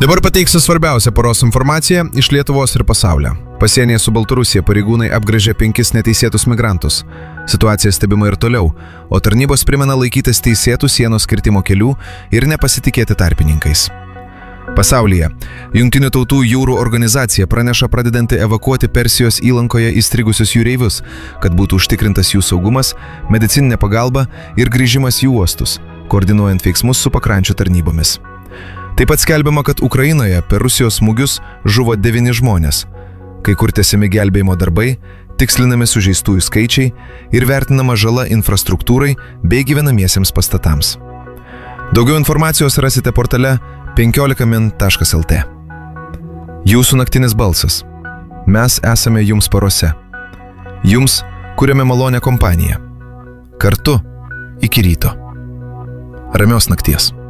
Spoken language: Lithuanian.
Dabar pateiksiu svarbiausią paros informaciją iš Lietuvos ir pasaulio. Pasienyje su Baltarusija pareigūnai apgręžė 5 neteisėtus migrantus. Situacija stebima ir toliau, o tarnybos primena laikytis teisėtų sienos kirtimo kelių ir nepasitikėti tarpininkais. Pasaulyje Jungtinių tautų jūrų organizacija praneša pradedanti evakuoti Persijos įlankoje įstrigusius jūreivius, kad būtų užtikrintas jų saugumas, medicininė pagalba ir grįžimas į uostus, koordinuojant veiksmus su pakrančių tarnybomis. Taip pat skelbiama, kad Ukrainoje per Rusijos smūgius žuvo 9 žmonės. Kai kur tęsiami gelbėjimo darbai, tikslinami sužeistųjų skaičiai ir vertinama žala infrastruktūrai bei gyvenamiesiems pastatams. Daugiau informacijos rasite portale 15min.lt. Jūsų naktinis balsas. Mes esame jums parose. Jums kuriame malonę kompaniją. Kartu iki ryto. Ramios nakties.